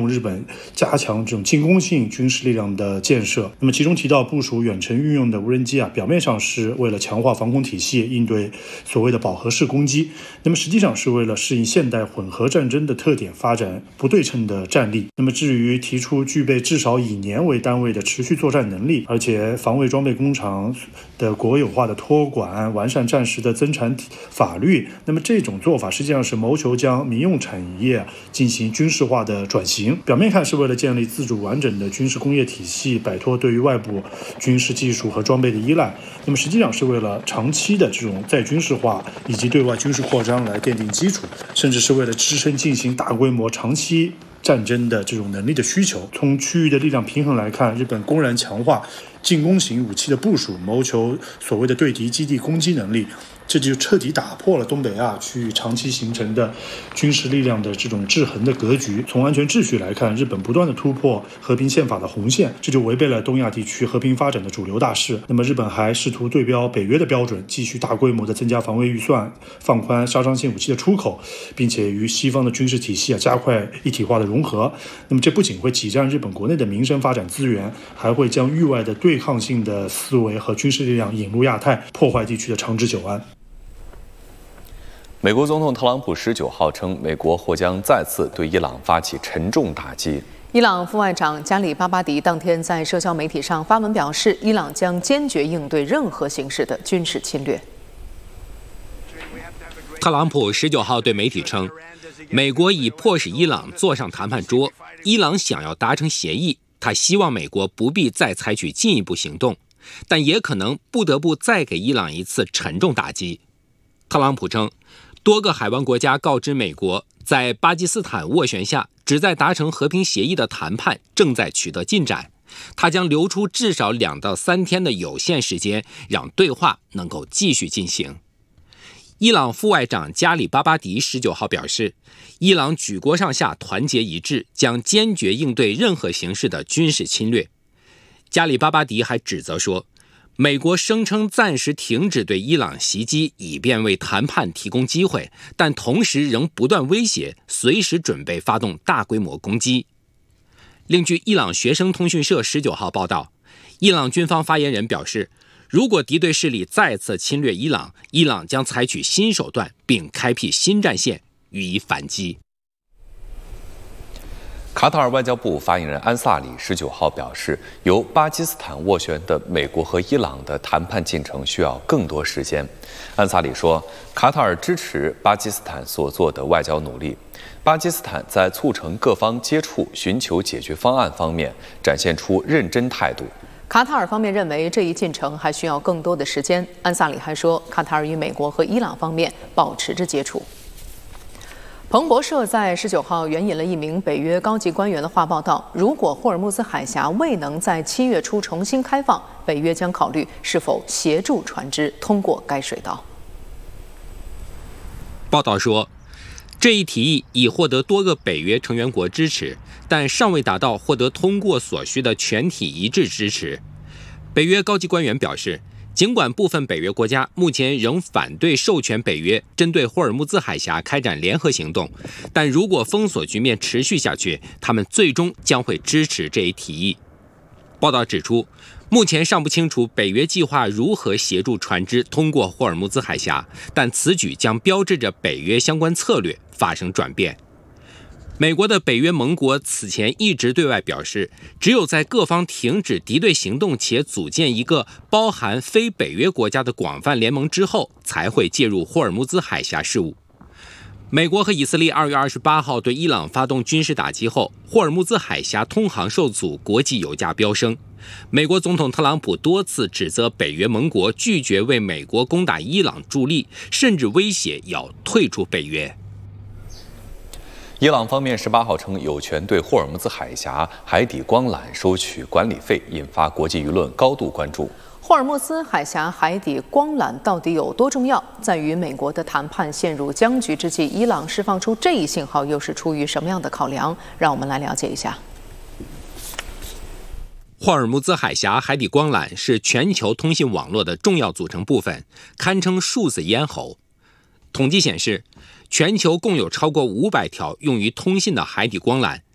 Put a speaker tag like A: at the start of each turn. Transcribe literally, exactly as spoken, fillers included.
A: 动日本加强这种进攻性军事力量的建设。那么其中提到部署远程运用的无人机啊，表面上是为了强化防空体系，应对所谓的饱和式攻击，那么实际上是为了适应现代混合战争的特点，发展不对称的战力。那么至于提出具备至少以年为单位的持续作战能力，而且防卫装备工厂的国有化的托管，完善战时的增产法律，那么这种做法实际上是谋求将民用产业进行军事化的转型。表面看是为了建立自主完整的军事工业体系，摆脱对于外部军事技术和装备的依赖，那么实际上是为了长期的这种再军事化以及对外军事扩张来奠定基础，甚至是为了支撑进行大规模长期战争的这种能力的需求。从区域的力量平衡来看，日本公然强化进攻型武器的部署，谋求所谓的对敌基地攻击能力，这就彻底打破了东北亚区域长期形成的军事力量的这种制衡的格局。从安全秩序来看，日本不断的突破和平宪法的红线，这就违背了东亚地区和平发展的主流大势。那么日本还试图对标北约的标准，继续大规模的增加防卫预算，放宽杀伤性武器的出口，并且与西方的军事体系啊加快一体化的融合。那么这不仅会挤占日本国内的民生发展资源，还会将域外的对抗性的思维和军事力量引入亚太，破坏地区的长治久安。
B: 美国总统特朗普十九号称，美国或将再次对伊朗发起沉重打击。
C: 伊朗副外长加里巴巴迪当天在社交媒体上发文表示，伊朗将坚决应对任何形式的军事侵略。
D: 特朗普十九号对媒体称，美国已迫使伊朗坐上谈判桌，伊朗想要达成协议，他希望美国不必再采取进一步行动，但也可能不得不再给伊朗一次沉重打击。特朗普称，多个海湾国家告知美国，在巴基斯坦斡旋下旨在达成和平协议的谈判正在取得进展，他将留出至少两到三天的有限时间，让对话能够继续进行。伊朗副外长加里巴巴迪十九号表示，伊朗举国上下团结一致，将坚决应对任何形式的军事侵略。加里巴巴迪还指责说，美国声称暂时停止对伊朗袭击，以便为谈判提供机会，但同时仍不断威胁，随时准备发动大规模攻击。另据伊朗学生通讯社十九号报道，伊朗军方发言人表示，如果敌对势力再次侵略伊朗，伊朗将采取新手段，并开辟新战线予以反击。
B: 卡塔尔外交部发言人安萨里十九号表示，由巴基斯坦斡旋的美国和伊朗的谈判进程需要更多时间。安萨里说，卡塔尔支持巴基斯坦所做的外交努力，巴基斯坦在促成各方接触、寻求解决方案方面展现出认真态度。
C: 卡塔尔方面认为这一进程还需要更多的时间。安萨里还说，卡塔尔与美国和伊朗方面保持着接触。彭博社在十九号援引了一名北约高级官员的话报道，如果霍尔木兹海峡未能在七月初重新开放，北约将考虑是否协助船只通过该水道。
D: 报道说，这一提议已获得多个北约成员国支持，但尚未达到获得通过所需的全体一致支持。北约高级官员表示，尽管部分北约国家目前仍反对授权北约针对霍尔木兹海峡开展联合行动，但如果封锁局面持续下去，他们最终将会支持这一提议。报道指出，目前尚不清楚北约计划如何协助船只通过霍尔木兹海峡，但此举将标志着北约相关策略发生转变。美国的北约盟国此前一直对外表示，只有在各方停止敌对行动且组建一个包含非北约国家的广泛联盟之后，才会介入霍尔木兹海峡事务。美国和以色列二月二十八号对伊朗发动军事打击后，霍尔木兹海峡通航受阻，国际油价飙升。美国总统特朗普多次指责北约盟国拒绝为美国攻打伊朗助力，甚至威胁要退出北约。
B: 伊朗方面十八号称有权对霍尔木兹海峡海底光缆收取管理费，引发国际舆论高度关注。
C: 霍尔木兹海峡海底光缆到底有多重要？在与美国的谈判陷入僵局之际，伊朗释放出这一信号又是出于什么样的考量？让我们来了解一下。
D: 霍尔木兹海峡海底光缆是全球通信网络的重要组成部分，堪称数字咽喉。统计显示，全球共有超过五百条用于通信的海底光缆，